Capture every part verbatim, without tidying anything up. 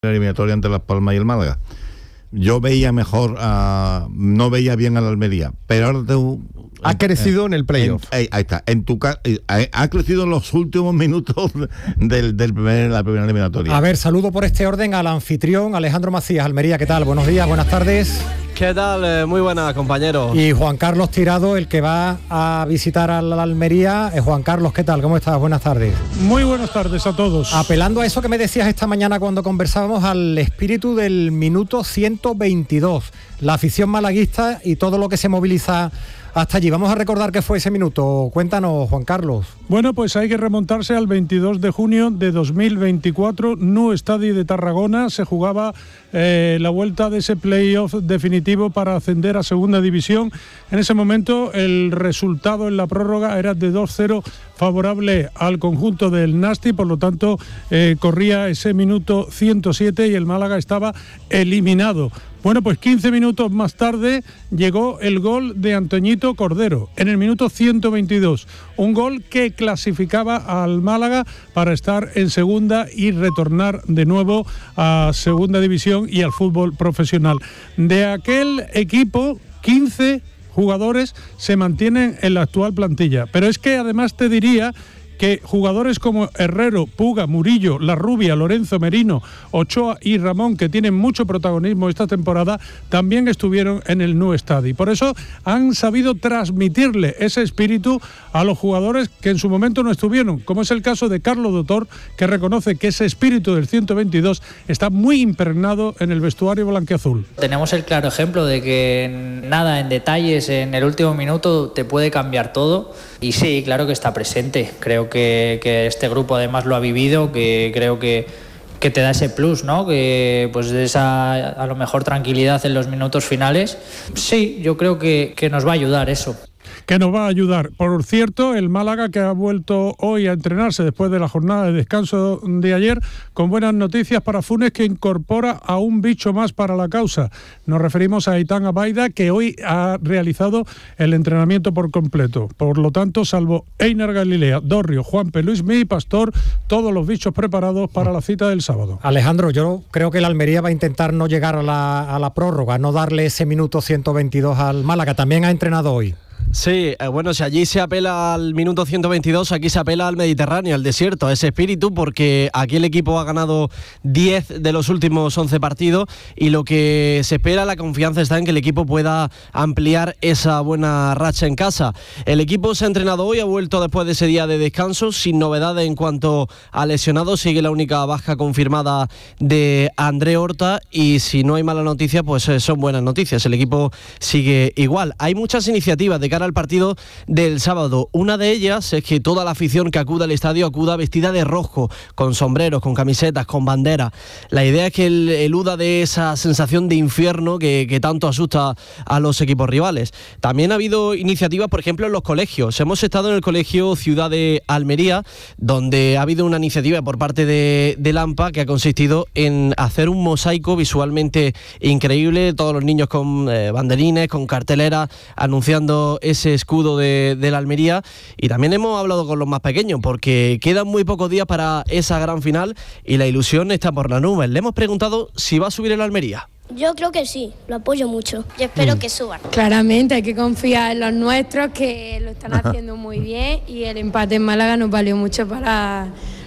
eliminatoria entre Las Palmas y el Málaga. Yo veía mejor, uh, no veía bien a la Almería, pero ahora tú... Ha crecido en, en el playoff. Ahí está, en tu ca- ha crecido en los últimos minutos del, del primer, la primera eliminatoria. A ver, saludo por este orden al anfitrión Alejandro Macías, Almería, ¿qué tal? Buenos días, buenas tardes. ¿Qué tal? Eh, muy buenas, compañeros. Y Juan Carlos Tirado, el que va a visitar a la Almería. Eh, Juan Carlos, ¿qué tal? ¿Cómo estás? Buenas tardes. Muy buenas tardes a todos. Apelando a eso que me decías esta mañana cuando conversábamos, al espíritu del minuto ciento veintidós, la afición malaguista y todo lo que se moviliza hasta allí. Vamos a recordar qué fue ese minuto. Cuéntanos, Juan Carlos. Bueno, pues hay que remontarse al veintidós de junio de dos mil veinticuatro, Nou Estadi de Tarragona. Se jugaba eh, la vuelta de ese playoff definitivo para ascender a segunda división. En ese momento el resultado en la prórroga era de dos cero favorable al conjunto del Nasti, por lo tanto eh, corría ese minuto ciento siete y el Málaga estaba eliminado. Bueno, pues quince minutos más tarde llegó el gol de Antoñito Cordero, en el minuto ciento veintidós. Un gol que clasificaba al Málaga para estar en segunda y retornar de nuevo a segunda división y al fútbol profesional. De aquel equipo, quince jugadores se mantienen en la actual plantilla. Pero es que además te diría que jugadores como Herrero, Puga, Murillo, La Rubia, Lorenzo, Merino, Ochoa y Ramón, que tienen mucho protagonismo esta temporada, también estuvieron en el Nou Estadi. Por eso han sabido transmitirle ese espíritu a los jugadores que en su momento no estuvieron, como es el caso de Carlos Dotor, que reconoce que ese espíritu del ciento veintidós está muy impregnado en el vestuario blanquiazul. Tenemos el claro ejemplo de que nada, en detalles, en el último minuto te puede cambiar todo. Y sí, claro que está presente. Creo que, que este grupo además lo ha vivido, que creo que, que te da ese plus, ¿no? Que pues de esa a lo mejor tranquilidad en los minutos finales. Sí, yo creo que, que nos va a ayudar eso. Que nos va a ayudar. Por cierto, el Málaga, que ha vuelto hoy a entrenarse después de la jornada de descanso de ayer, con buenas noticias para Funes, que incorpora a un bicho más para la causa. Nos referimos a Aitán Abaida, que hoy ha realizado el entrenamiento por completo. Por lo tanto, salvo Einar Galilea, Dorrio, Juanpe, Luismi y Pastor, todos los bichos preparados para la cita del sábado. Alejandro, yo creo que el Almería va a intentar no llegar a la, a la prórroga, no darle ese minuto ciento veintidós al Málaga. También ha entrenado hoy. Sí, eh, bueno, si allí se apela al minuto ciento veintidós, aquí se apela al Mediterráneo, al desierto, a ese espíritu, porque aquí el equipo ha ganado diez de los últimos once partidos y lo que se espera, la confianza está en que el equipo pueda ampliar esa buena racha en casa. El equipo se ha entrenado hoy, ha vuelto después de ese día de descanso, sin novedades en cuanto a lesionados, sigue la única baja confirmada de André Horta y si no hay mala noticia, pues eh, son buenas noticias, el equipo sigue igual. Hay muchas iniciativas de cara al partido del sábado. Una de ellas es que toda la afición que acuda al estadio acuda vestida de rojo, con sombreros, con camisetas, con banderas. La idea es que él eluda de esa sensación de infierno que, que tanto asusta a los equipos rivales. También ha habido iniciativas, por ejemplo, en los colegios. Hemos estado en el colegio Ciudad de Almería, donde ha habido una iniciativa por parte de, de Lampa que ha consistido en hacer un mosaico visualmente increíble, todos los niños con eh, banderines, con carteleras, anunciando ese escudo de, de la Almería. Y también hemos hablado con los más pequeños porque quedan muy pocos días para esa gran final y la ilusión está por las nubes. Le hemos preguntado si va a subir el Almería. Yo creo que sí, lo apoyo mucho. Yo espero mm. que suban. Claramente hay que confiar en los nuestros, que lo están haciendo muy bien, y el empate en Málaga nos valió mucho para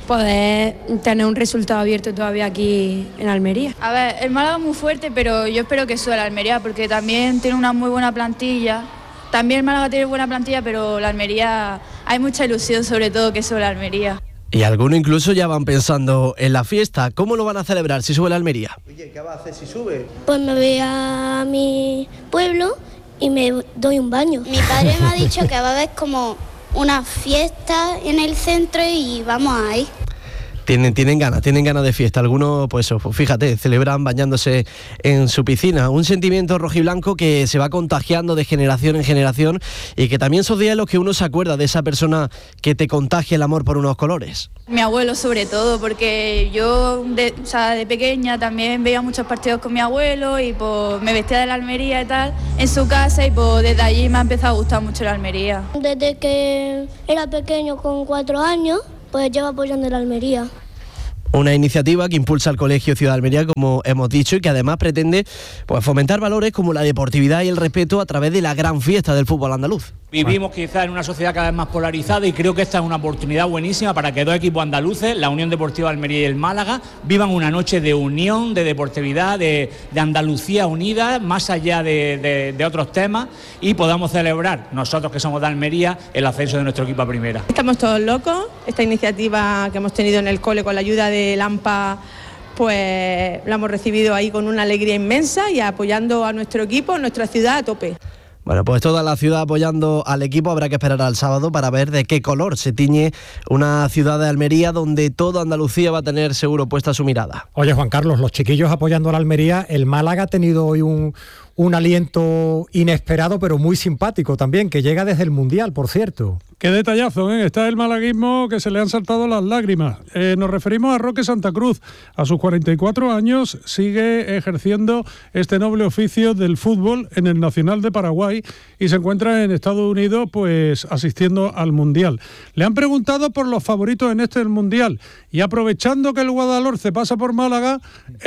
poder tener un resultado abierto todavía aquí en Almería. A ver, el Málaga es muy fuerte, pero yo espero que suba el Almería porque también tiene una muy buena plantilla. También el Málaga tiene buena plantilla, pero la Almería, hay mucha ilusión sobre todo que sube la Almería. Y algunos incluso ya van pensando en la fiesta. ¿Cómo lo van a celebrar si sube la Almería? Oye, ¿qué va a hacer si sube? Pues me voy a mi pueblo y me doy un baño. Mi padre me ha dicho que va a haber como una fiesta en el centro y vamos ahí. Tienen, tienen ganas, tienen ganas de fiesta. Algunos, pues fíjate, celebran bañándose en su piscina. Un sentimiento rojiblanco que se va contagiando de generación en generación y que también son días en los que uno se acuerda de esa persona que te contagia el amor por unos colores. Mi abuelo sobre todo, porque yo de, o sea, de pequeña también veía muchos partidos con mi abuelo y pues me vestía de la Almería y tal en su casa y pues desde allí me ha empezado a gustar mucho la Almería. Desde que era pequeño, con cuatro años, pues llevo apoyando la Almería. Una iniciativa que impulsa el Colegio Ciudad de Almería, como hemos dicho, y que además pretende pues, fomentar valores como la deportividad y el respeto a través de la gran fiesta del fútbol andaluz. Vivimos quizás en una sociedad cada vez más polarizada y creo que esta es una oportunidad buenísima para que dos equipos andaluces, la Unión Deportiva Almería y el Málaga, vivan una noche de unión, de deportividad, de, de Andalucía unida, más allá de, de, de otros temas, y podamos celebrar, nosotros que somos de Almería, el ascenso de nuestro equipo a primera. Estamos todos locos. Esta iniciativa que hemos tenido en el cole con la ayuda de Lampa, pues la hemos recibido ahí con una alegría inmensa y apoyando a nuestro equipo, nuestra ciudad a tope. Bueno, pues toda la ciudad apoyando al equipo. Habrá que esperar al sábado para ver de qué color se tiñe una ciudad de Almería donde toda Andalucía va a tener seguro puesta su mirada. Oye, Juan Carlos, los chiquillos apoyando a la Almería, el Málaga ha tenido hoy un, un aliento inesperado pero muy simpático también, que llega desde el Mundial, por cierto. Qué detallazo, ¿eh? Está el malaguismo que se le han saltado las lágrimas. Eh, nos referimos a Roque Santa Cruz. A sus cuarenta y cuatro años sigue ejerciendo este noble oficio del fútbol en el Nacional de Paraguay y se encuentra en Estados Unidos pues asistiendo al Mundial. Le han preguntado por los favoritos en este del Mundial y aprovechando que el Guadalhorce pasa por Málaga,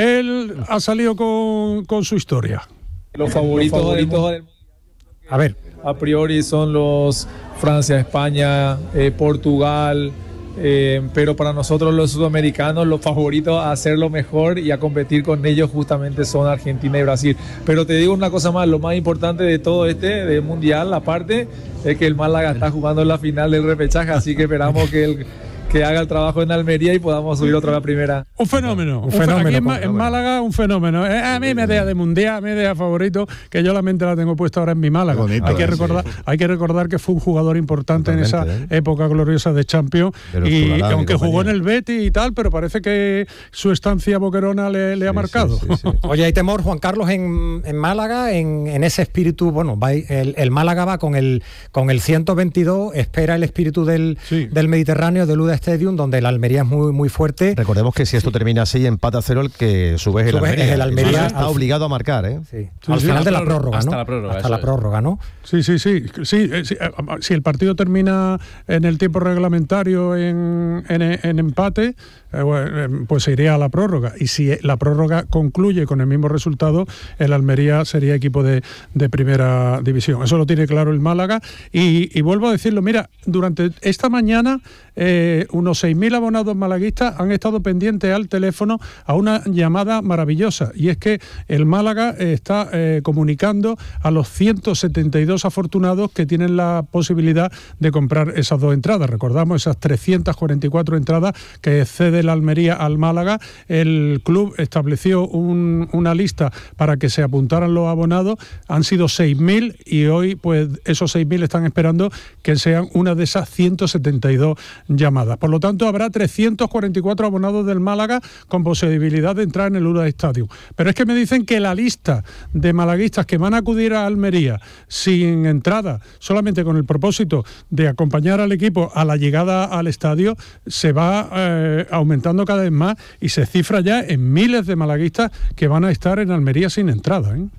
él ha salido con, con su historia. Los favoritos, los favoritos del... A ver. A priori son los Francia, España, eh, Portugal, eh, pero para nosotros los sudamericanos los favoritos a hacerlo mejor y a competir con ellos justamente son Argentina y Brasil. Pero te digo una cosa más, lo más importante de todo este del Mundial, aparte, es que el Málaga está jugando en la final del repechaje, así que esperamos que el... que haga el trabajo en Almería y podamos subir otra vez a primera. Un fenómeno. Un fenómeno. Aquí en, en Málaga, un fenómeno. Eh, a mí me deja de mundial, me deja favorito, que yo la mente la tengo puesta ahora en mi Málaga. Bonito, hay, que recordar, sí. hay que recordar que fue un jugador importante Totalmente, en esa ¿eh? época gloriosa de Champions. Y aunque jugó en el Betis y tal, pero parece que su estancia boquerona le, le sí, ha marcado. Sí, sí, sí. Oye, hay temor, Juan Carlos, en, en Málaga, en, en ese espíritu. Bueno, va, el, el Málaga va con el, con el ciento veintidós, espera el espíritu del, sí. del Mediterráneo, del Luda Stadium, donde la Almería es muy, muy fuerte. Recordemos que si esto termina así, empata a cero, el que sube es el Almería. Es el Almería está al, obligado a marcar, ¿eh? Sí. Sí, al sí, final de la prórroga, hasta ¿no? La prórroga, hasta la prórroga, ¿no? Sí, sí, sí. sí, sí si el partido termina en el tiempo reglamentario en, en, en empate, eh, pues se iría a la prórroga. Y si la prórroga concluye con el mismo resultado, el Almería sería equipo de, de primera división. Eso lo tiene claro el Málaga. Y, y vuelvo a decirlo, mira, durante esta mañana eh, unos seis mil abonados malaguistas han estado pendientes al teléfono a una llamada maravillosa, y es que el Málaga está eh, comunicando a los ciento setenta y dos afortunados que tienen la posibilidad de comprar esas dos entradas. Recordamos esas trescientas cuarenta y cuatro entradas que cede la Almería al Málaga. El club estableció un, una lista para que se apuntaran los abonados, han sido seis mil y hoy pues esos seis mil están esperando que sean una de esas ciento setenta y dos llamadas. Por lo tanto, habrá trescientos cuarenta y cuatro abonados del Málaga con posibilidad de entrar en el Luda Stadium. Pero es que me dicen que la lista de malaguistas que van a acudir a Almería sin entrada, solamente con el propósito de acompañar al equipo a la llegada al estadio, se va eh, aumentando cada vez más y se cifra ya en miles de malaguistas que van a estar en Almería sin entrada, ¿eh?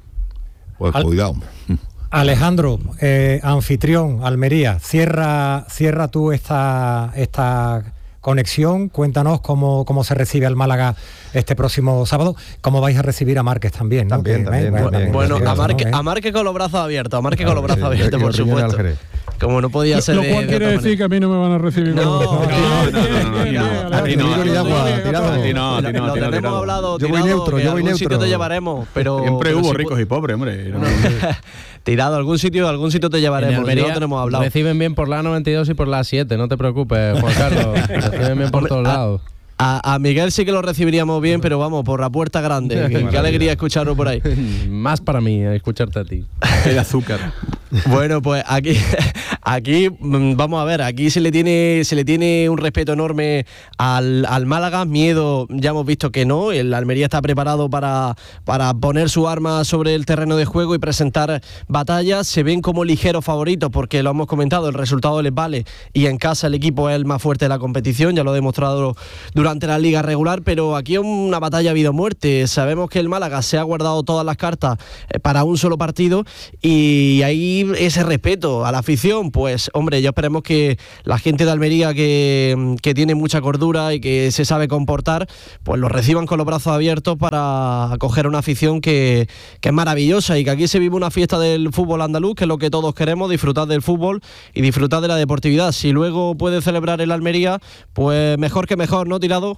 Pues Al- cuidado. Alejandro, eh, anfitrión, Almería, cierra, cierra tú esta, esta conexión, cuéntanos cómo, cómo se recibe al Málaga este próximo sábado, cómo vais a recibir a Márquez también, ¿no? También, que, también, eh, también, bueno, bueno, también, a Márquez, ¿no? a Márquez con los brazos abiertos, a Márquez con los brazos sí, abiertos, por supuesto. Como no podía ser Lo de, cual de quiere otra decir manera. que a mí no me van a recibir. No, con los no, brazos. no, no, no, no, a ti no, a ti no, a ti no, a ti no, a ti no, Lo a ti no, tenemos tirado. hablado, Yo voy tirado, neutro, que yo voy algún sitio neutro. te llevaremos, pero... Siempre pero hubo si ricos pu- y pobres, hombre. No. Tirado, algún sitio, algún sitio te llevaremos, ya lo tenemos hablado. Reciben bien por la noventa y dos y por la siete, no te preocupes, Juan Carlos. Reciben bien por Hombre, todos a- lados. A, a Miguel sí que lo recibiríamos bien, pero vamos, por la puerta grande. Qué, qué alegría escucharlo por ahí. Más para mí, escucharte a ti. El azúcar. Bueno, pues aquí, aquí mm, vamos a ver, aquí se le tiene, se le tiene un respeto enorme al, al Málaga, miedo ya hemos visto que no, el Almería está preparado para, para poner su arma sobre el terreno de juego y presentar batallas, se ven como ligeros favoritos porque lo hemos comentado, el resultado les vale y en casa el equipo es el más fuerte de la competición, ya lo ha demostrado durante la liga regular, pero aquí es una batalla vida o muerte, sabemos que el Málaga se ha guardado todas las cartas para un solo partido y hay ese respeto a la afición afición, pues hombre, ya esperemos que la gente de Almería que, que tiene mucha cordura y que se sabe comportar, pues lo reciban con los brazos abiertos para acoger una afición que, que es maravillosa y que aquí se vive una fiesta del fútbol andaluz, que es lo que todos queremos, disfrutar del fútbol y disfrutar de la deportividad. Si luego puede celebrar el Almería, pues mejor que mejor, ¿no, Tirado?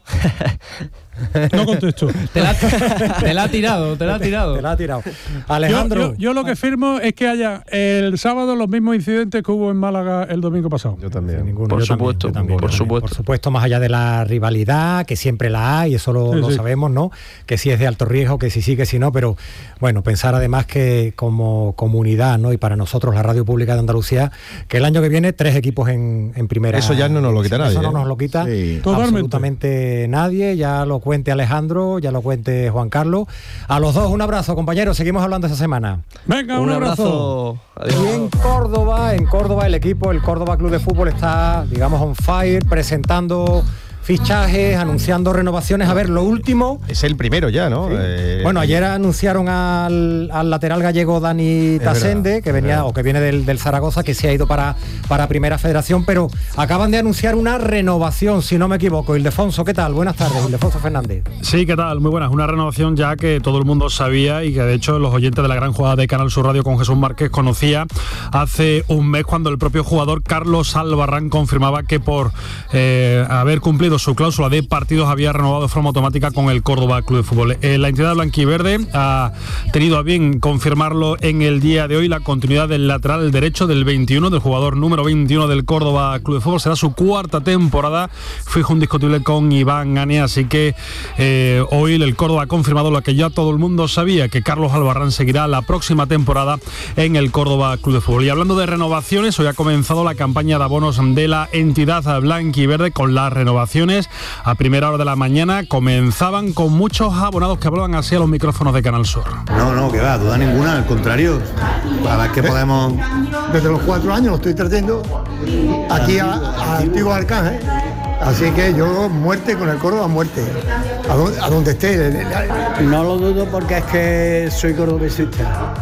No contesto. Te la, te la ha tirado, te la ha tirado. Te la ha tirado. Alejandro. Yo, yo, yo lo que firmo es que haya el sábado los mismos incidentes que hubo en Málaga el domingo pasado. Yo también. Ninguno, por yo supuesto, también, yo también, por yo también. supuesto. Por supuesto, más allá de la rivalidad, que siempre la hay, eso lo, Sí, lo sí. sabemos, ¿no? Que si es de alto riesgo, que si sí, que si no, pero bueno, pensar además que como comunidad, ¿no? Y para nosotros, la Radio Pública de Andalucía, que el año que viene tres equipos en, en primera. Eso ya no nos lo quita nadie. Eso no ¿eh? nos lo quita Sí. absolutamente nadie, ya lo cuente Alejandro, ya lo cuente Juan Carlos. A los dos, un abrazo, compañeros, seguimos hablando esta semana. Venga, un, Un abrazo. abrazo. Y en Córdoba, en Córdoba el equipo, el Córdoba Club de Fútbol está, digamos, on fire, presentando fichajes, anunciando renovaciones. A ver, lo último... Es el primero ya, ¿no? Sí. Eh, Bueno, ayer anunciaron al, al lateral gallego Dani Tasende, verdad, que venía verdad. o que viene del, del Zaragoza, que se ha ido para, para Primera Federación, pero acaban de anunciar una renovación, si no me equivoco. Ildefonso, ¿qué tal? Buenas tardes, Ildefonso Fernández. Sí, ¿qué tal? Muy buenas. Una renovación ya que todo el mundo sabía y que de hecho los oyentes de la gran jugada de Canal Sur Radio con Jesús Márquez conocía hace un mes, cuando el propio jugador Carlos Albarrán confirmaba que por eh, haber cumplido su cláusula de partidos había renovado de forma automática con el Córdoba Club de Fútbol. Eh, la entidad blanquiverde ha tenido a bien confirmarlo en el día de hoy, la continuidad del lateral derecho del veintiuno, del jugador número veintiuno del Córdoba Club de Fútbol. Será su cuarta temporada, fijo indiscutible con Iván Ania, así que eh, hoy el Córdoba ha confirmado lo que ya todo el mundo sabía, que Carlos Albarrán seguirá la próxima temporada en el Córdoba Club de Fútbol. Y hablando de renovaciones, hoy ha comenzado la campaña de abonos de la entidad blanquiverde con las renovaciones. A primera hora de la mañana comenzaban con muchos abonados que hablaban así a los micrófonos de Canal Sur. No, no, que va, duda ninguna, al contrario. A ver qué podemos... Desde los cuatro años lo estoy trayendo aquí a, a Antiguo Arcángel. Así que yo, muerte con el Córdoba, muerte. A donde, a donde esté. No lo dudo porque es que soy cordobesista.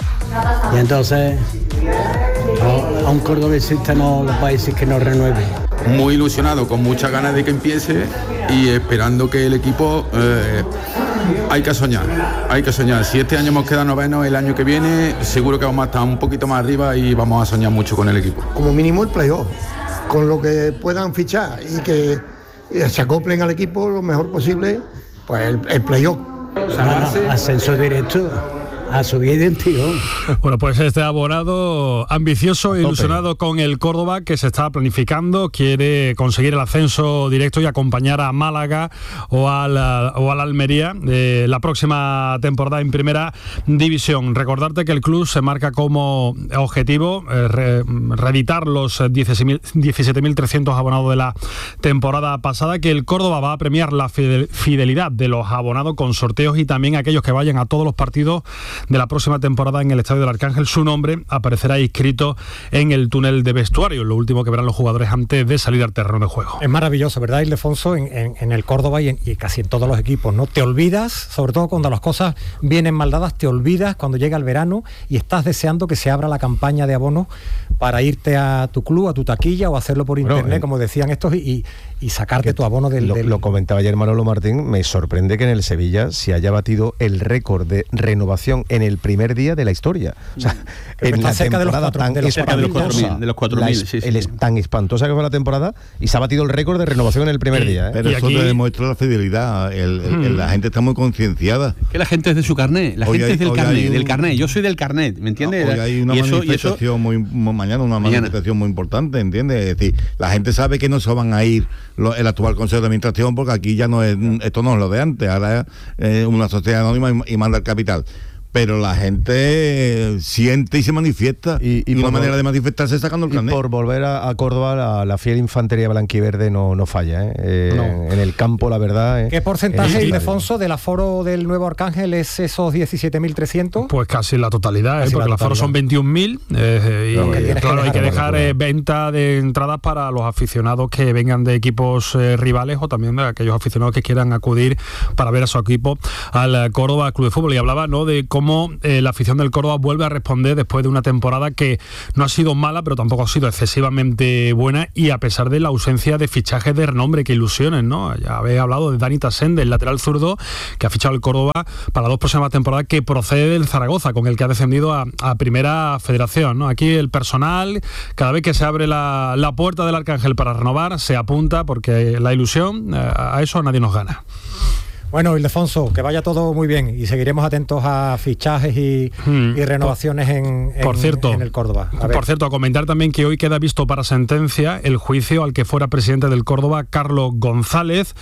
Y entonces, a, a un cordobesista no le va a decir que no renueve. Muy ilusionado, con muchas ganas de que empiece y esperando que el equipo... Eh, hay que soñar, hay que soñar. Si este año hemos quedado novenos, el año que viene seguro que vamos a estar un poquito más arriba y vamos a soñar mucho con el equipo. Como mínimo el playoff, con lo que puedan fichar y que se acoplen al equipo lo mejor posible, pues el, el playoff. No, ascenso directo. A subir del tío. Bueno, pues este abonado ambicioso e ilusionado con el Córdoba, que se está planificando, quiere conseguir el ascenso directo y acompañar a Málaga o a la, o a la Almería eh, la próxima temporada en Primera División. Recordarte que el club se marca como objetivo eh, re, reeditar los diecisiete mil trescientos abonados de la temporada pasada, que el Córdoba va a premiar la fidelidad de los abonados con sorteos y también aquellos que vayan a todos los partidos de la próxima temporada en el Estadio del Arcángel. Su nombre aparecerá inscrito en el túnel de vestuario, lo último que verán los jugadores antes de salir al terreno de juego. Es maravilloso, ¿verdad, Ildefonso? En, en, en el Córdoba y, en, y casi en todos los equipos, ¿no? Te olvidas, sobre todo cuando las cosas vienen mal dadas, te olvidas cuando llega el verano y estás deseando que se abra la campaña de abonos para irte a tu club, a tu taquilla o hacerlo por internet, bueno, eh, como decían estos, y, y sacarte tu abono del... Lo, del... lo comentaba ayer Manolo Martín, me sorprende que en el Sevilla se haya batido el récord de renovación en el primer día de la historia. O sea, en la temporada tan espantosa, de los cuatro mil, sí, sí, el, sí. tan espantosa que fue la temporada, y se ha batido el récord de renovación en el primer día. ¿eh? Pero y eso aquí... te demuestra la fidelidad, el, el, hmm. el, la gente está muy concienciada. Que la gente es de su carnet, la hoy gente hay, es del carnet, un... del carnet, yo soy del carnet, ¿me entiendes? No, hoy hay una y manifestación eso, y eso... muy, mañana una mañana. manifestación muy importante, ¿entiendes? Es decir, la gente sabe que no se van a ir lo, el actual Consejo de Administración, porque aquí ya no es, esto no es lo de antes, ahora es eh, una sociedad anónima y, y manda el capital. Pero la gente siente y se manifiesta, y, y, y una manera de manifestarse es sacando el carnet. Y por volver a, a Córdoba, la, la fiel infantería blanquiverde no, no falla, ¿eh? Eh, no. En el campo, la verdad... ¿Qué porcentaje, Ildefonso, del aforo del Nuevo Arcángel es esos diecisiete mil trescientos? Pues casi la totalidad, casi ¿eh? porque el aforo son veintiún mil, eh, y claro, claro hay que dejar eh, venta de entradas para los aficionados que vengan de equipos eh, rivales o también de aquellos aficionados que quieran acudir para ver a su equipo al Córdoba Club de Fútbol. Y hablaba, ¿no?, de cómo cómo eh, la afición del Córdoba vuelve a responder después de una temporada que no ha sido mala, pero tampoco ha sido excesivamente buena, y a pesar de la ausencia de fichajes de renombre que ilusionen, ¿no? Ya habéis hablado de Dani Tassende, el lateral zurdo, que ha fichado el Córdoba para las dos próximas temporadas, que procede del Zaragoza, con el que ha descendido a, a Primera Federación, ¿no? Aquí el personal, cada vez que se abre la, la puerta del Arcángel para renovar, se apunta, porque la ilusión, eh, a eso nadie nos gana. Bueno, Ildefonso, que vaya todo muy bien y seguiremos atentos a fichajes y, hmm. y renovaciones por, en, en, por cierto, en el Córdoba. A por cierto, a comentar también que hoy queda visto para sentencia el juicio al que fuera presidente del Córdoba, Carlos González.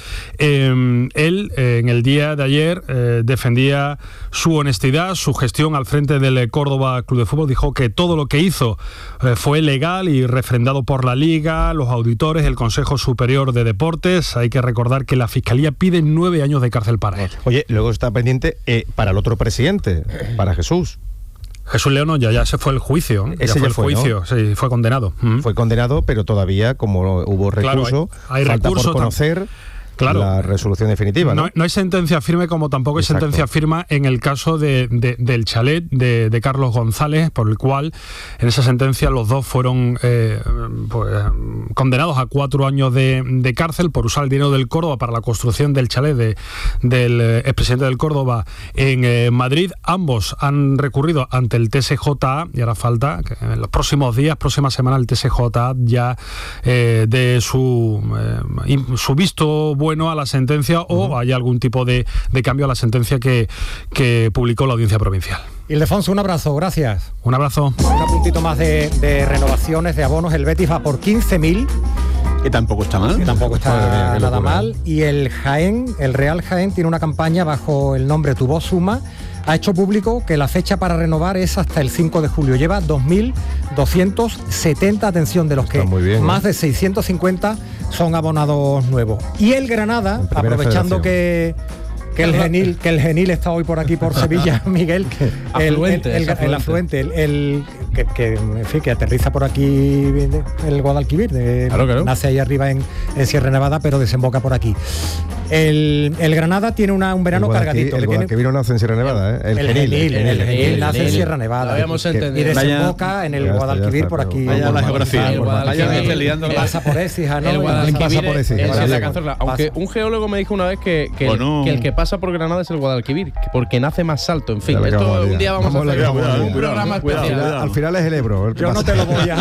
Eh, él, eh, en el día de ayer, eh, defendía su honestidad, su gestión al frente del Córdoba Club de Fútbol. Dijo que todo lo que hizo eh, fue legal y refrendado por la Liga, los auditores, el Consejo Superior de Deportes. Hay que recordar que la Fiscalía pide nueve años de cárcel para él. Oye, luego está pendiente eh, para el otro presidente, para Jesús. Jesús León, ya, ya se fue el juicio. ¿no? Ese ya fue ya el fue, juicio, ¿no? Sí, fue condenado. Mm. Fue condenado, pero todavía, como hubo recurso, claro, hay, hay falta recurso por conocer... Claro. La resolución definitiva, ¿no? No, no hay sentencia firme, como tampoco hay Exacto. sentencia firme en el caso de, de, del chalet de, de Carlos González, por el cual en esa sentencia los dos fueron eh, pues, condenados a cuatro años de, de cárcel por usar el dinero del Córdoba para la construcción del chalet de, del expresidente del Córdoba en eh, Madrid. Ambos han recurrido ante el T S J A y ahora falta que en los próximos días, próxima semana, el T S J A ya eh, de su, eh, su visto bueno a la sentencia o uh-huh. haya algún tipo de, de cambio a la sentencia que, que publicó la Audiencia Provincial. Ildefonso, un abrazo, gracias. Un abrazo. Un puntito más de, de renovaciones, de abonos. El Betis va por quince mil. Que tampoco está mal. Que tampoco está mía, nada mal. Y el Jaén, el Real Jaén, tiene una campaña bajo el nombre Tu Voz Suma. Ha hecho público que la fecha para renovar es hasta el cinco de julio. Lleva dos mil doscientos setenta, atención, de los que bien, más ¿eh? de seiscientos cincuenta son abonados nuevos. Y el Granada, aprovechando que, que, el genil, que el genil está hoy por aquí, por Sevilla, Miguel, el afluente, el, el, el, el afluente, el, el que, que, en fin, que aterriza por aquí el Guadalquivir, de, claro, claro. nace ahí arriba en, en Sierra Nevada, pero desemboca por aquí. El, el Granada tiene una, un verano el cargadito. El Guadalquivir no nace en Sierra Nevada, ¿eh? El, el Genil, el, el, el Genil nace en Sierra Nevada. Habíamos entendido. Y desemboca vaya, en el Guadalquivir por aquí. Vaya la geografía. El Guadalquivir liando pasa por Écija, ¿no? El Guadalquivir por es en la Cazorla. Aunque un geólogo me dijo una vez que, que, el, que el que pasa por Granada es el Guadalquivir, porque nace más alto. En fin, esto un día vamos a hacer un programa especial. Al final es el Ebro. Yo no te lo voy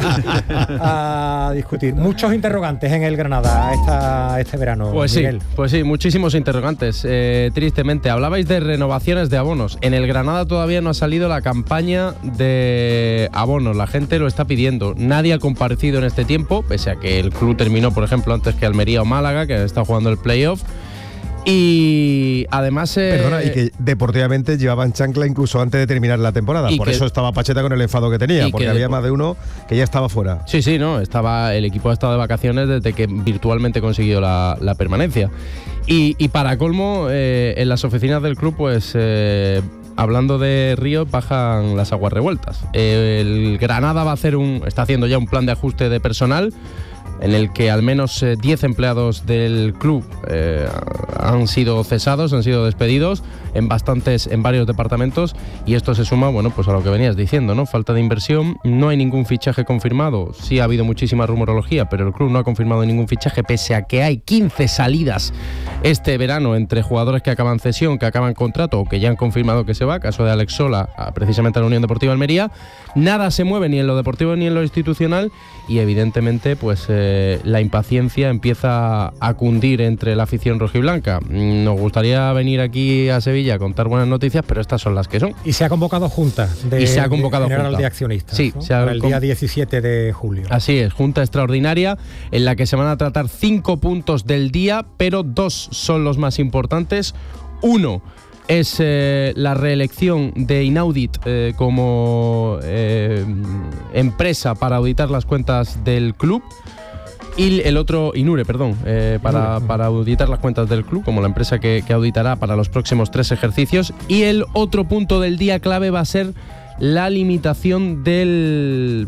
a discutir. Muchos interrogantes en el Granada esta, este verano. Pues sí, pues sí, muchísimos interrogantes. Eh, tristemente, hablabais de renovaciones de abonos. En el Granada todavía no ha salido la campaña de abonos. La gente lo está pidiendo. Nadie ha comparecido en este tiempo, pese a que el club terminó, por ejemplo, antes que Almería o Málaga, que está jugando el playoff. Y además... Eh, Perdona, y que deportivamente llevaban chancla incluso antes de terminar la temporada. Por que, eso estaba Pacheta con el enfado que tenía, porque que había más de uno que ya estaba fuera. Sí, sí, no, estaba, el equipo ha estado de vacaciones desde que virtualmente consiguió la, la permanencia. Y, y para colmo, eh, en las oficinas del club, pues... Eh, hablando de Río, bajan las aguas revueltas. El Granada va a hacer un, está haciendo ya un plan de ajuste de personal en el que al menos eh, diez empleados del club eh, han sido cesados, han sido despedidos en bastantes, en varios departamentos, y esto se suma, bueno, pues a lo que venías diciendo, ¿no? Falta de inversión, no hay ningún fichaje confirmado, sí ha habido muchísima rumorología, pero el club no ha confirmado ningún fichaje, pese a que hay quince salidas este verano entre jugadores que acaban cesión, que acaban contrato o que ya han confirmado que se va, caso de Alex Sola, precisamente a la Unión Deportiva Almería. Nada se mueve ni en lo deportivo ni en lo institucional, y evidentemente pues eh, la impaciencia empieza a cundir entre la afición rojiblanca. Nos gustaría venir aquí a Sevilla a contar buenas noticias, pero estas son las que son. Y se ha convocado junta de, y se ha convocado de, junta. de accionistas, sí, ¿no? se ha para el día diecisiete de julio. Así es, junta extraordinaria en la que se van a tratar cinco puntos del día, pero dos son los más importantes. Uno es eh, la reelección de Inaudit eh, como eh, empresa para auditar las cuentas del club. Y el otro, Inure, perdón, eh, para, para auditar las cuentas del club, como la empresa que, que auditará para los próximos tres ejercicios. Y el otro punto del día clave va a ser la limitación del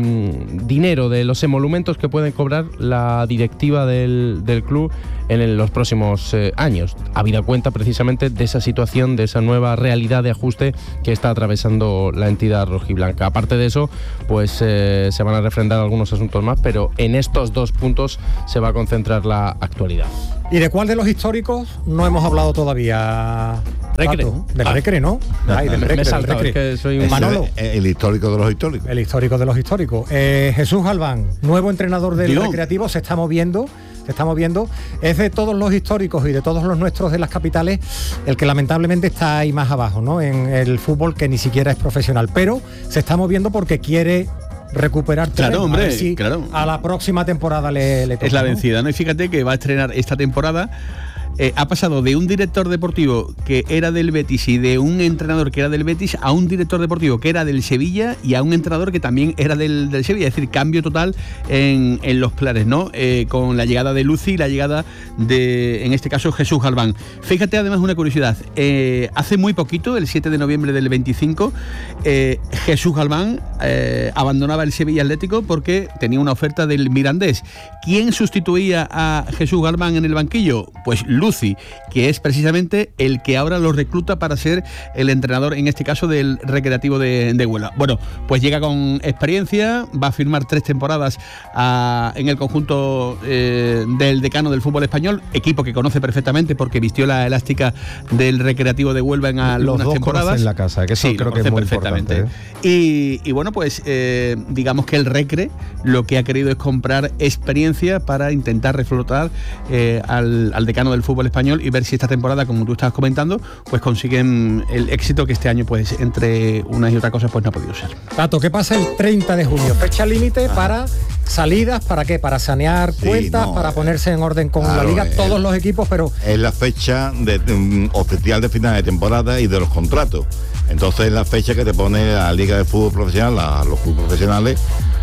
mmm, dinero, de los emolumentos que pueden cobrar la directiva del, del club en los próximos eh, años, habida cuenta precisamente de esa situación, de esa nueva realidad de ajuste que está atravesando la entidad rojiblanca. Aparte de eso, pues eh, se van a refrendar algunos asuntos más, pero en estos dos puntos se va a concentrar la actualidad. ¿Y de cuál de los históricos no hemos hablado todavía? Recre. Pato? Del Recre, ¿no? Ay, del Recre, Me he saltado, del Recre. es que soy un... Manolo. El, el histórico de los históricos. El histórico de los históricos. Eh, Jesús Galván, nuevo entrenador del Dios. Recreativo, se está moviendo. Se está moviendo. Es de todos los históricos y de todos los nuestros de las capitales el que lamentablemente está ahí más abajo, ¿no? En el fútbol, que ni siquiera es profesional. Pero se está moviendo porque quiere recuperar terreno. Claro, hombre, a ver si claro. a la próxima temporada le, le toca, Es la ¿no? vencida, ¿no? Y fíjate que va a estrenar esta temporada. Eh, ha pasado de un director deportivo que era del Betis y de un entrenador que era del Betis a un director deportivo que era del Sevilla y a un entrenador que también era del, del Sevilla. Es decir, cambio total en, en los planes, ¿no? Eh, con la llegada de Luci y la llegada de, en este caso, Jesús Galván. Fíjate además una curiosidad. Eh, hace muy poquito, el siete de noviembre del veinticinco, eh, Jesús Galván eh, abandonaba el Sevilla Atlético porque tenía una oferta del Mirandés. ¿Quién sustituía a Jesús Galván en el banquillo? Pues Luci, que es precisamente el que ahora lo recluta para ser el entrenador, en este caso, del Recreativo de, de Huelva. Bueno, pues llega con experiencia, va a firmar tres temporadas a, en el conjunto eh, del decano del fútbol español, equipo que conoce perfectamente porque vistió la elástica del Recreativo de Huelva en algunas Los dos temporadas. En la casa, que eso sí, creo lo que es muy perfectamente. importante, ¿eh? Y, y bueno, pues eh, digamos que el Recre lo que ha querido es comprar experiencia para intentar reflotar eh, al, al decano del fútbol español y ver si esta temporada, como tú estabas comentando, pues consiguen el éxito que este año, pues entre unas y otras cosas, pues no ha podido ser. Tato, ¿qué pasa el treinta de junio? Fecha límite para salidas, ¿para qué? Para sanear Sí, cuentas, no, para eh, ponerse en orden con claro, la liga, eh, todos los equipos, pero Es la fecha de, um, oficial de final de temporada y de los contratos. Entonces es la fecha que te pone la Liga de Fútbol Profesional, la- los clubes profesionales,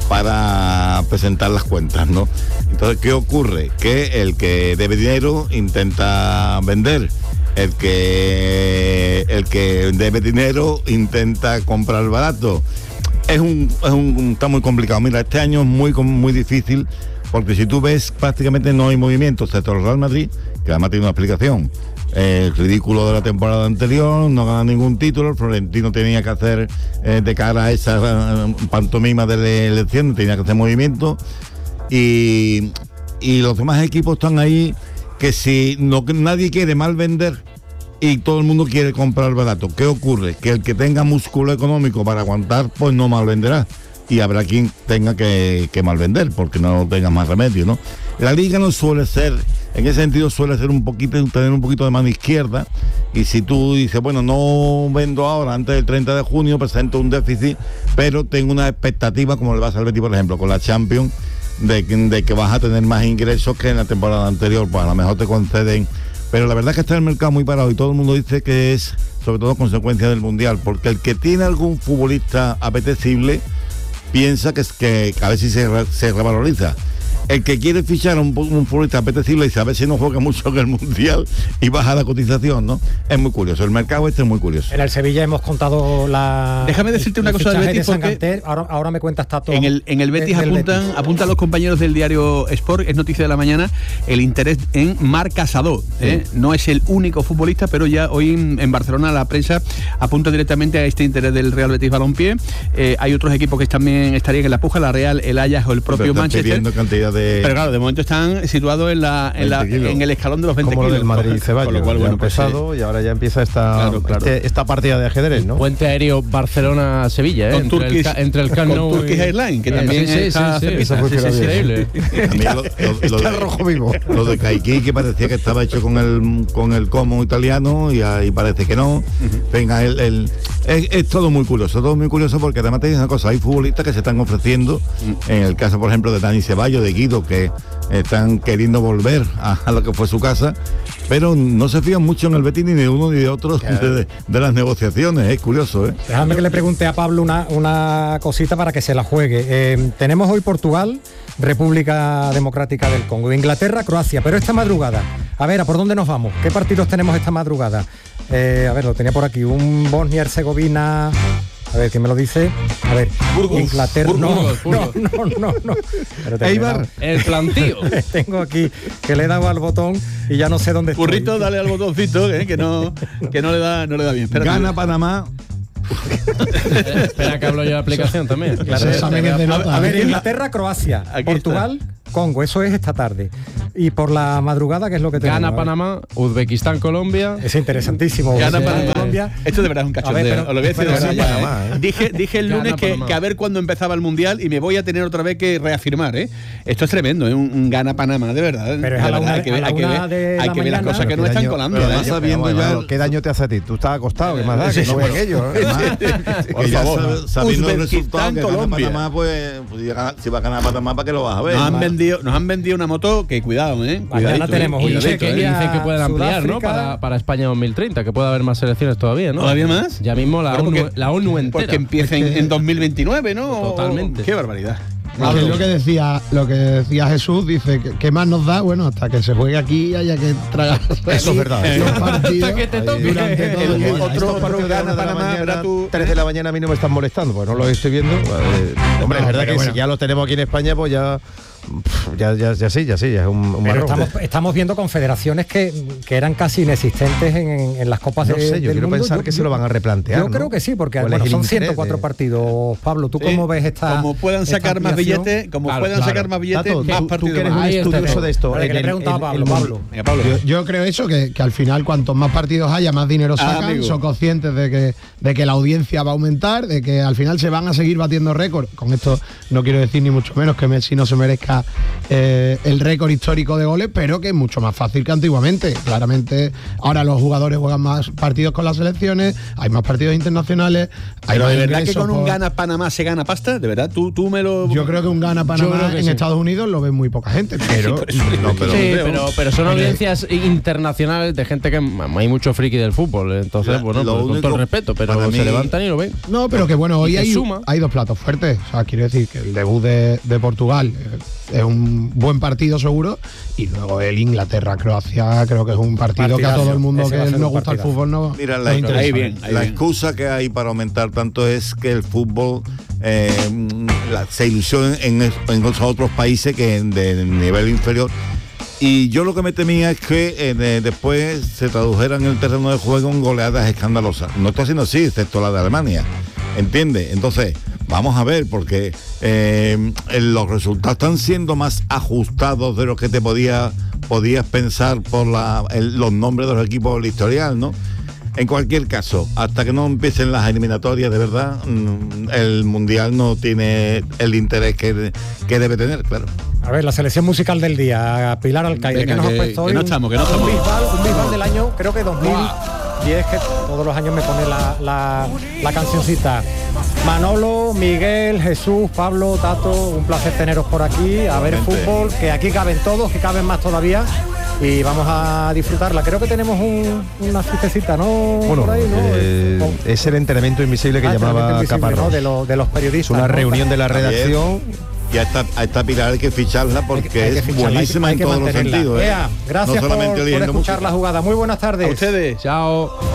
para presentar las cuentas, ¿no? Entonces, ¿qué ocurre? Que el que debe dinero intenta vender. El que el que debe dinero intenta comprar barato. Es un, es un está muy complicado. Mira, este año es muy muy difícil porque si tú ves, prácticamente no hay movimiento, excepto el Real Madrid, que además tiene una explicación. Eh, el ridículo de la temporada anterior, no gana ningún título. El Florentino tenía que hacer, eh, de cara a esa eh, pantomima de la elección, tenía que hacer movimiento. Y, y los demás equipos están ahí, que si no, que nadie quiere mal vender y todo el mundo quiere comprar barato. ¿Qué ocurre? Que el que tenga músculo económico para aguantar, pues no mal venderá. Y habrá quien tenga que, que mal vender, porque no tenga más remedio, ¿no? La liga no suele ser, en ese sentido suele ser un poquito, tener un poquito de mano izquierda. Y si tú dices, bueno, no vendo ahora, antes del treinta de junio presento un déficit, pero tengo una expectativa, como le va a al Betis, por ejemplo, con la Champions, de, de que vas a tener más ingresos que en la temporada anterior, pues a lo mejor te conceden. Pero la verdad es que está el mercado muy parado y todo el mundo dice que es sobre todo consecuencia del Mundial, porque el que tiene algún futbolista apetecible piensa que, es que, que a ver si se, re, se revaloriza. El que quiere fichar un, un futbolista apetecible dice a ver si no juega mucho en el Mundial y baja la cotización, ¿no? Es muy curioso, el mercado este es muy curioso. en el Sevilla hemos contado la... Déjame decirte una cosa del Betis, de porque Santander, ahora, ahora me cuentas Tato. En el, en el Betis del apuntan, Betis. apuntan los compañeros del diario Sport, es noticia de la mañana, el interés en Marc Casado. ¿eh? No es el único futbolista, pero ya hoy en, en Barcelona la prensa apunta directamente a este interés del Real Betis Balompié. Eh, hay otros equipos que también estarían en la puja, la Real, el Ajax o el propio Pero Manchester. pidiendo cantidad de... Pero claro, de momento están situados en, la, en, la, en el escalón de los veinte como kilos. lo del Madrid y Ceballos, Con lo cual, ya bueno, ha pues, empezado eh, y ahora ya empieza esta, Claro, claro. este- esta partida de ajedrez, ¿no? Puente aéreo Barcelona-Sevilla, ¿eh? Con entre, Turkish- el, ca- entre el Camp con Nou Turkish y- Airlines, que Sí, también sí, sí, está sí, sí, cerquita. sí, sí, funciona es bien. increíble. A mí lo, lo- lo Está de- rojo vivo. Lo de Caiki, que parecía que estaba hecho con el con el como italiano, y ahí parece que no. Venga, el, el- es, es todo muy curioso, todo muy curioso, porque además te digo una cosa, hay futbolistas que se están ofreciendo, en el caso por ejemplo de Dani Ceballos, de Guido, que están queriendo volver a, a lo que fue su casa, pero no se fían mucho en el Betis ni de uno ni de otro de, de- de las negociaciones. Es curioso, ¿eh? Déjame que le pregunte a Pablo una, una cosita para que se la juegue. Eh, tenemos hoy Portugal, República Democrática del Congo, Inglaterra, Croacia, pero esta madrugada, a ver, ¿a por dónde nos vamos? ¿Qué partidos tenemos esta madrugada? Eh, a ver, lo tenía por aquí, un Bosnia-Herzegovina, A ver, ¿quién me lo dice? A ver, Burgos. Inglaterra. Burgos, No, Burgos. no, no, no, no. Espérate, Eibar. El plantío. Tengo aquí que le he dado al botón y ya no sé dónde estoy. Currito, dale al botoncito, eh, que no que no le da no le da bien. Espérate. Gana Panamá. Espera que hablo yo de la aplicación también. Claro, Ese examen es de nota. a ver, Inglaterra, Croacia, Aquí Portugal, Congo, eso es esta tarde. Y por la madrugada, ¿qué es lo que tenemos? Gana Panamá, Uzbekistán, Colombia. Es interesantísimo. Gana Uzbekistán, Panamá. Colombia. Esto de verdad es un cachondeo. A ver, pero- Os lo voy a decir de pero verdad sí, ya, Panamá, ¿eh? ¿eh? Dije, dije el Gana lunes que, Panamá. que a ver cuándo empezaba el Mundial y me voy a tener otra vez que reafirmar, ¿eh? Esto es tremendo, ¿eh? Un, un gana Panamá, de verdad. Pero es de a la verdad, una- hay que a ver, la hay que una ver, de hay la que ver las mañana. cosas que ¿Qué no están daño- colando. pero ¿eh? además sabiendo Pero, ya- bueno, ¿qué daño te hace a ti? Tú estás acostado, ¿qué más da? Que no ves ellos. Que ya sabe- sabiendo el Uzbekistán, resultado que gana Colombia. Panamá, pues, pues ya gana- si va a ganar Panamá, ¿para qué lo vas a ver? Nos han vendido, nos han vendido una moto que cuidado, ¿eh? Mañana Cuidadito, tenemos ¿eh? un Y dicen Cuidadito, que, y ¿eh? dicen que pueden ampliar, ¿no? Sudáfrica. Para, para España dos mil treinta, que puede haber más selecciones todavía, ¿no? ¿Todavía más? Ya mismo la, Claro, ONU, porque- la ONU entera. Porque empiecen en dos mil veintinueve, ¿no? Totalmente. Qué barbaridad. Que es lo que decía, lo que decía Jesús, dice que qué más nos da, bueno, hasta que se juegue aquí y haya que tragar Eso es verdad. los partidos Hasta que te toque. durante todo el El- día. otro- Estos otro partidos de gana una de la Panamá, mañana, verá tú. tres de la mañana a mí no me están molestando, pues no lo estoy viendo. Eh, hombre, es No, verdad pero que bueno. si ya lo tenemos aquí en España, pues ya pf, ya, ya, ya sí, ya sí, ya es un, un Pero marrón. estamos, estamos viendo confederaciones que, que eran casi inexistentes en, en las copas No de, sé, yo del quiero mundo. pensar que se lo van a replantear, Yo ¿no? creo que sí, porque ¿Cuál es bueno, el son interés ciento cuatro de- partidos. Pablo, ¿tú Sí, cómo ves esta como puedan esta sacar más ampliación? billetes, como Claro, puedan claro. sacar más billetes, Tato, más tú, tú partidos que eres más. un Ahí está, estudioso de esto. Vale, que en le el- preguntaba a en- Pablo, en el- Pablo. Venga, Pablo. Yo, yo creo eso, que, que al final cuantos más partidos haya, más dinero Ah, sacan, amigo. son conscientes de que, de que la audiencia va a aumentar, de que al final se van a seguir batiendo récords. Con esto no quiero decir ni mucho menos que Messi no se merezca eh, el récord histórico de goles, pero que es mucho más fácil que antiguamente. Claramente ahora los jugadores juegan más partidos con las selecciones, hay más partidos internacionales. Hay Pero más de verdad que ingresos con un por- gana Panamá se gana pasta, de verdad, tú, tú me lo. Yo creo que un gana Yo Panamá creo que en sí. Estados Unidos lo ve muy poca gente, pero, por eso- no, pero- Sí, pero, pero son audiencias internacionales de gente que mm, hay mucho friki del fútbol. Entonces, La- bueno, lo pues, con único todo el respeto, pero para se mí- levantan y lo ven. No, pero que bueno, Y hoy te hay, suma. hay dos platos fuertes. O sea, quiero decir que el debut de, de Portugal eh, es un buen partido seguro. Y luego el Inglaterra-Croacia creo que es un partido que a todo el mundo Ese va a que ser nos un gusta el partidazo. fútbol no, Mira, nos la, interesa. ahí bien, ahí la bien. excusa que hay para aumentar tanto es que el fútbol eh, la- se ilusiona en, es- en los otros países que de nivel inferior. Y yo lo que me temía es que eh, de- después se tradujeran en el terreno de juego en goleadas escandalosas. No está siendo así, excepto la de Alemania. ¿Entiendes? Entonces, vamos a ver, porque eh, los resultados están siendo más ajustados de lo que te podía, podías pensar por la, el- los nombres de los equipos del historial, ¿no? En cualquier caso, hasta que no empiecen las eliminatorias, de verdad, mm, el Mundial no tiene el interés que, que debe tener, claro. A ver, la selección musical del día, Pilar Alcaide, Venga, que nos que- ha puesto que hoy no un- estamos, que no un estamos. Bisbal, un Bisbal del año, creo que dos mil diez, que todos los años me pone la, la, la cancioncita. Manolo, Miguel, Jesús, Pablo, Tato, un placer teneros por aquí, a ver Igualmente. fútbol, que aquí caben todos, que caben más todavía. Y vamos a disfrutarla. Creo que tenemos un- una fiestecita, ¿no? Bueno, Por ahí, ¿no? eh, Con- es el entrenamiento invisible que Ah, llamaba Entrenamiento Invisible, Caparrós. ¿no? de, los, de los periodistas. Es una ¿no? reunión de la redacción. Y a esta, a esta Pilar hay que ficharla porque Hay que es ficharla, hay que- buenísima hay en que todos los mantenerla. sentidos. ¿eh? Ea, gracias No solamente por, por oyendo escuchar música. la jugada. Muy buenas tardes. A ustedes. Chao.